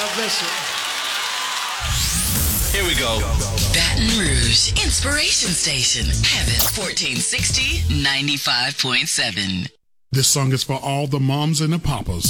God bless you. Here we go. Baton Rouge Inspiration Station. Heaven 1460 95.7. This song is for all the moms and the papas